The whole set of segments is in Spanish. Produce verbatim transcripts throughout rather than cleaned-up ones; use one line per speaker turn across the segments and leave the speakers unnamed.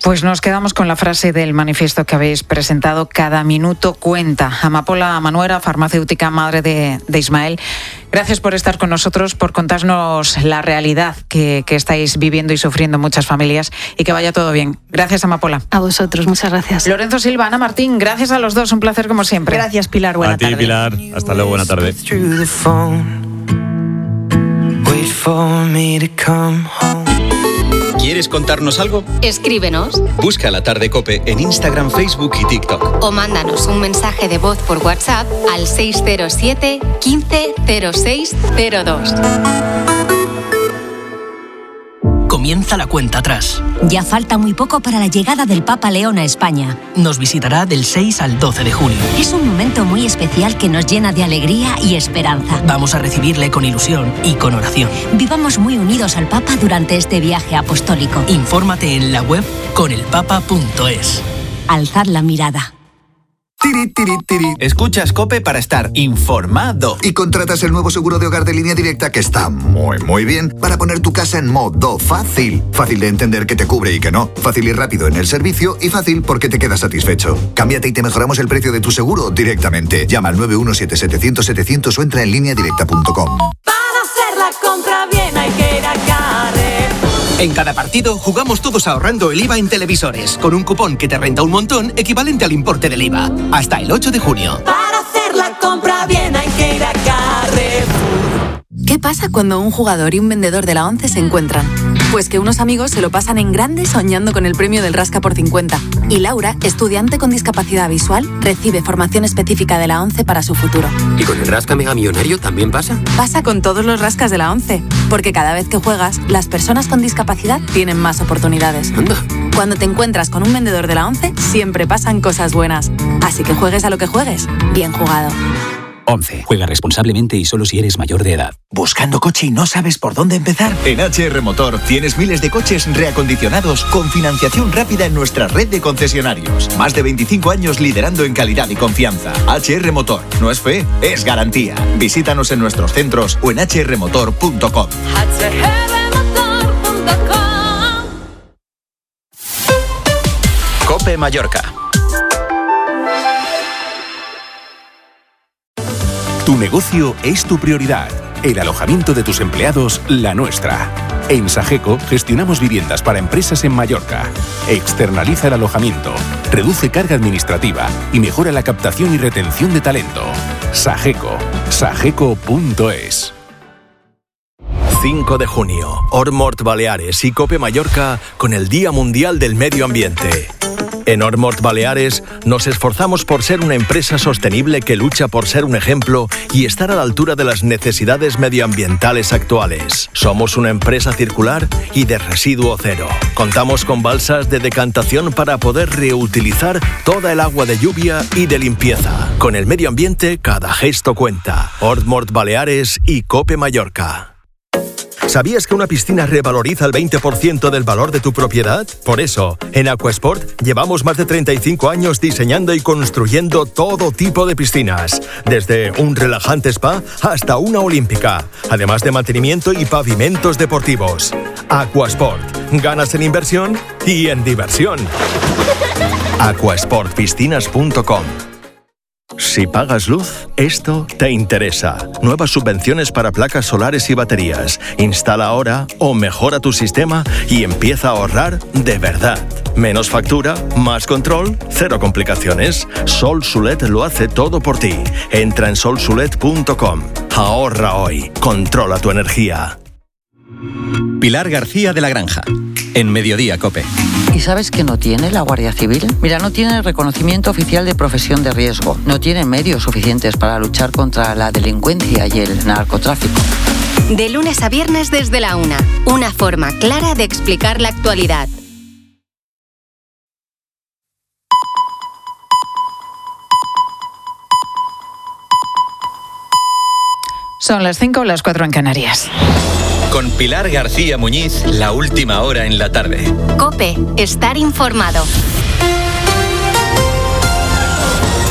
Pues nos quedamos con la frase del manifiesto que habéis presentado: cada minuto cuenta. Amapola Manuera, farmacéutica, madre de, de Ismael, gracias por estar con nosotros, por contarnos la realidad que, que estáis viviendo y sufriendo muchas familias, y que vaya todo bien. Gracias, Amapola.
A vosotros, muchas gracias.
Lorenzo Silva, Ana Martín, gracias a los dos, un placer como siempre.
Gracias, Pilar, buena
a ti,
tarde.
Pilar, hasta luego, buena tarde.
¿Quieres contarnos algo?
Escríbenos.
Busca La Tarde COPE en Instagram, Facebook y TikTok.
O mándanos un mensaje de voz por WhatsApp al seis cero siete, quince, cero seis cero dos.
Comienza la cuenta atrás.
Ya falta muy poco para la llegada del Papa León a España.
Nos visitará del seis al doce de junio.
Es un momento muy especial que nos llena de alegría y esperanza.
Vamos a recibirle con ilusión y con oración.
Vivamos muy unidos al Papa durante este viaje apostólico.
Infórmate en la web con el papa punto es.
Alzad la mirada.
Tiri, tiri, tiri. Escuchas COPE para estar informado.
Y contratas el nuevo seguro de hogar de Línea Directa, que está muy, muy bien, para poner tu casa en modo fácil. Fácil de entender que te cubre y que no. Fácil y rápido en el servicio, y fácil porque te quedas satisfecho. Cámbiate y te mejoramos el precio de tu seguro directamente. Llama al nueve uno siete, setecientos, setecientos o entra en línea directa punto com.
Para hacer la compra bien hay que ir a Carrefour.
En cada partido jugamos todos ahorrando el I V A en televisores, con un cupón que te renta un montón equivalente al importe del I V A. Hasta el ocho de junio.
Para hacer la compra bien hay que ir a Carrefour.
¿Qué pasa cuando un jugador y un vendedor de la ONCE se encuentran? Pues que unos amigos se lo pasan en grande soñando con el premio del Rasca por cincuenta. Y Laura, estudiante con discapacidad visual, recibe formación específica de la ONCE para su futuro.
¿Y con el Rasca Mega Millonario también pasa?
Pasa con todos los rascas de la ONCE, porque cada vez que juegas, las personas con discapacidad tienen más oportunidades.
Anda.
Cuando te encuentras con un vendedor de la ONCE, siempre pasan cosas buenas. Así que juegues a lo que juegues, bien jugado.
ONCE. Juega responsablemente y solo si eres mayor de edad.
¿Buscando coche y no sabes por dónde empezar? En H R Motor tienes miles de coches reacondicionados con financiación rápida en nuestra red de concesionarios. Más de veinticinco años liderando en calidad y confianza. H R Motor. No es fe, es garantía. Visítanos en nuestros centros o en h r motor punto com.
hache erre motor punto com.
COPE Mallorca.
Tu negocio es tu prioridad. El alojamiento de tus empleados, la nuestra. En Sageco gestionamos viviendas para empresas en Mallorca. Externaliza el alojamiento, reduce carga administrativa y mejora la captación y retención de talento. Sageco. Sageco punto es.
cinco de junio, Ormort Baleares y COPE Mallorca con el Día Mundial del Medio Ambiente. En Ormort Baleares nos esforzamos por ser una empresa sostenible que lucha por ser un ejemplo y estar a la altura de las necesidades medioambientales actuales. Somos una empresa circular y de residuo cero. Contamos con balsas de decantación para poder reutilizar toda el agua de lluvia y de limpieza. Con el medio ambiente, cada gesto cuenta. Ormort Baleares y COPE Mallorca. ¿Sabías que una piscina revaloriza el veinte por ciento del valor de tu propiedad? Por eso, en Aquasport llevamos más de treinta y cinco años diseñando y construyendo todo tipo de piscinas, desde un relajante spa hasta una olímpica, además de mantenimiento y pavimentos deportivos. Aquasport, ganas en inversión y en diversión. aquasport piscinas punto com. Si pagas luz, esto te interesa. Nuevas subvenciones para placas solares y baterías. Instala ahora o mejora tu sistema y empieza a ahorrar de verdad. Menos factura, más control, cero complicaciones. Solsulet lo hace todo por ti. Entra en solsulet punto com. Ahorra hoy. Controla tu energía.
Pilar García de la Granja, en Mediodía COPE.
¿Y sabes qué no tiene la Guardia Civil? Mira, no tiene reconocimiento oficial de profesión de riesgo, no tiene medios suficientes para luchar contra la delincuencia y el narcotráfico.
De lunes a viernes desde la una, una forma clara de explicar la actualidad.
Son las cinco o las cuatro en Canarias.
Con Pilar García Muñiz, la última hora en la tarde.
COPE, estar informado.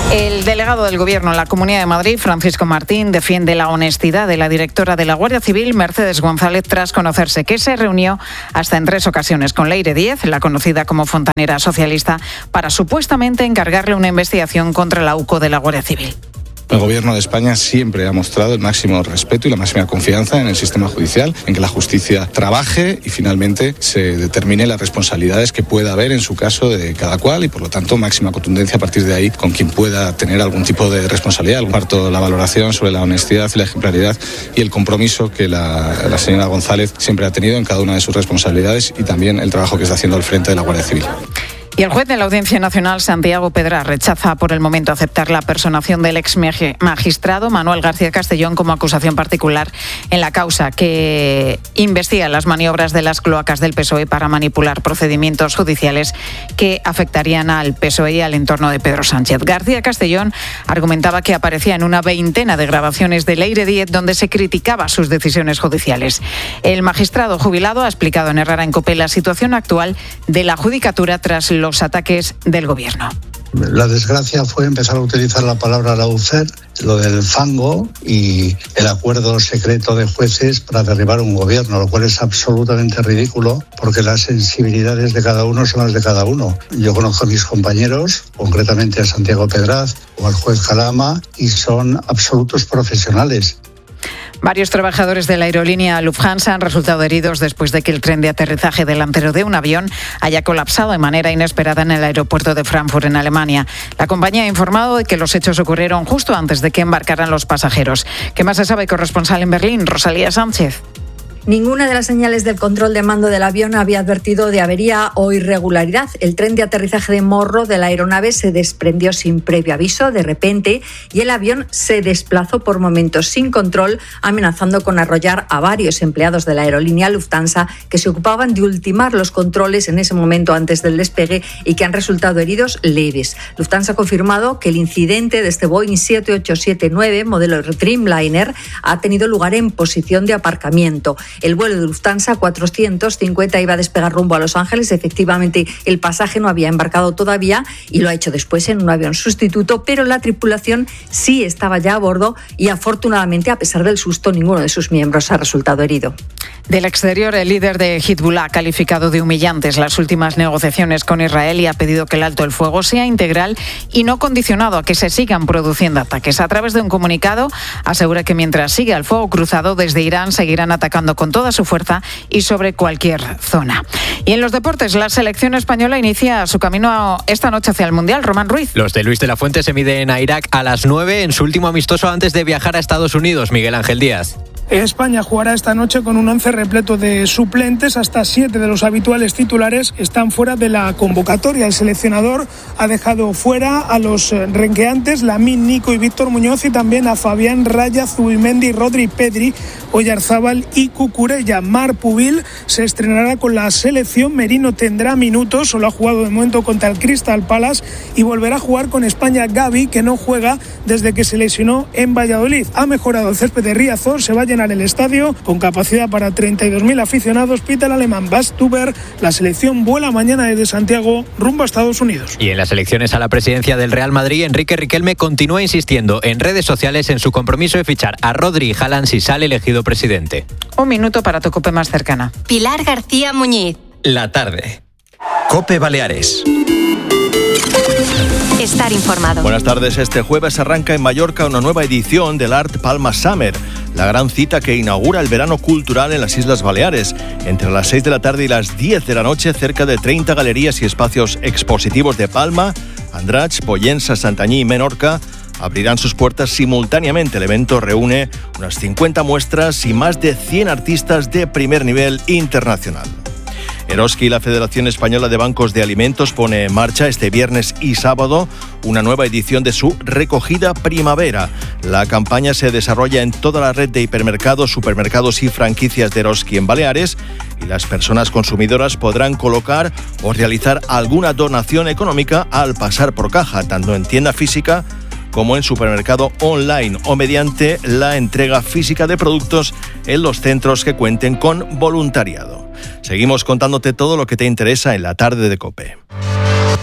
El delegado del Gobierno en la Comunidad de Madrid, Francisco Martín, defiende la honestidad de la directora de la Guardia Civil, Mercedes González, tras conocerse que se reunió hasta en tres ocasiones con Leire Díez, la conocida como fontanera socialista, para supuestamente encargarle una investigación contra la U C O de la Guardia Civil.
El Gobierno de España siempre ha mostrado el máximo respeto y la máxima confianza en el sistema judicial, en que la justicia trabaje y finalmente se determine las responsabilidades que pueda haber en su caso de cada cual y, por lo tanto, máxima contundencia a partir de ahí con quien pueda tener algún tipo de responsabilidad. Comparto la valoración sobre la honestidad y la ejemplaridad y el compromiso que la, la señora González siempre ha tenido en cada una de sus responsabilidades y también el trabajo que está haciendo al frente de la Guardia Civil.
Y el juez de la Audiencia Nacional, Santiago Pedra, rechaza por el momento aceptar la personación del ex magistrado Manuel García Castellón como acusación particular en la causa que investiga las maniobras de las cloacas del P S O E para manipular procedimientos judiciales que afectarían al P S O E y al entorno de Pedro Sánchez. García Castellón argumentaba que aparecía en una veintena de grabaciones de Leire Díez donde se criticaba sus decisiones judiciales. El magistrado jubilado ha explicado en Herrera en COPE la situación actual de la judicatura tras los ataques del Gobierno.
La desgracia fue empezar a utilizar la palabra lawfare, lo del fango y el acuerdo secreto de jueces para derribar un gobierno, lo cual es absolutamente ridículo porque las sensibilidades de cada uno son las de cada uno. Yo conozco a mis compañeros, concretamente a Santiago Pedraz o al juez Calama, y son absolutos profesionales.
Varios trabajadores de la aerolínea Lufthansa han resultado heridos después de que el tren de aterrizaje delantero de un avión haya colapsado de manera inesperada en el aeropuerto de Frankfurt, en Alemania. La compañía ha informado de que los hechos ocurrieron justo antes de que embarcaran los pasajeros. ¿Qué más se sabe? Corresponsal en Berlín, Rosalía Sánchez.
Ninguna de las señales del control de mando del avión había advertido de avería o irregularidad. El tren de aterrizaje de morro de la aeronave se desprendió sin previo aviso de repente y el avión se desplazó por momentos sin control, amenazando con arrollar a varios empleados de la aerolínea Lufthansa que se ocupaban de ultimar los controles en ese momento antes del despegue y que han resultado heridos leves. Lufthansa ha confirmado que el incidente de este Boeing siete ocho siete nueve, modelo Dreamliner, ha tenido lugar en posición de aparcamiento. El vuelo de Lufthansa cuatrocientos cincuenta iba a despegar rumbo a Los Ángeles. Efectivamente, el pasaje no había embarcado todavía y lo ha hecho después en un avión sustituto, pero la tripulación sí estaba ya a bordo y afortunadamente, a pesar del susto, ninguno de sus miembros ha resultado herido.
Del exterior, el líder de Hezbollah ha calificado de humillantes las últimas negociaciones con Israel y ha pedido que el alto el fuego sea integral y no condicionado a que se sigan produciendo ataques. A través de un comunicado, asegura que mientras siga el fuego cruzado, desde Irán seguirán atacando con toda su fuerza y sobre cualquier zona. Y en los deportes, la selección española inicia su camino esta noche hacia el Mundial. Román Ruiz.
Los de Luis de la Fuente se miden a Irak a las nueve en su último amistoso antes de viajar a Estados Unidos. Miguel Ángel Díaz.
España jugará esta noche con un once repleto de suplentes. Hasta siete de los habituales titulares están fuera de la convocatoria. El seleccionador ha dejado fuera a los renqueantes Lamine, Nico y Víctor Muñoz, y también a Fabián, Raya, Zubimendi, Rodri, Pedri, Oyarzábal y Cucurella. Marc Pubil se estrenará con la selección. Merino tendrá minutos, solo ha jugado de momento contra el Crystal Palace, y volverá a jugar con España Gavi, que no juega desde que se lesionó en Valladolid. Ha mejorado el césped de Riazor, se va a llenar el estadio con capacidad para treinta y dos mil aficionados. Pita el alemán Bas Tuber. La selección vuela mañana desde Santiago rumbo a Estados Unidos.
Y en las elecciones a la presidencia del Real Madrid, Enrique Riquelme continúa insistiendo en redes sociales en su compromiso de fichar a Rodri y Haaland si sale elegido presidente.
Un minuto para tu COPE más cercana.
Pilar García Muñiz.
La tarde. COPE Baleares.
Estar informado.
Buenas tardes. Este jueves arranca en Mallorca una nueva edición del Art Palma Summer, la gran cita que inaugura el verano cultural en las Islas Baleares. Entre las seis de la tarde y las diez de la noche, cerca de treinta galerías y espacios expositivos de Palma, Andratx, Pollensa, Santanyí y Menorca abrirán sus puertas simultáneamente. El evento reúne unas cincuenta muestras y más de cien artistas de primer nivel internacional. Eroski y la Federación Española de Bancos de Alimentos pone en marcha este viernes y sábado una nueva edición de su Recogida Primavera. La campaña se desarrolla en toda la red de hipermercados, supermercados y franquicias de Eroski en Baleares, y las personas consumidoras podrán colocar o realizar alguna donación económica al pasar por caja, tanto en tienda física como en supermercado online, o mediante la entrega física de productos en los centros que cuenten con voluntariado. Seguimos contándote todo lo que te interesa en la tarde de COPE.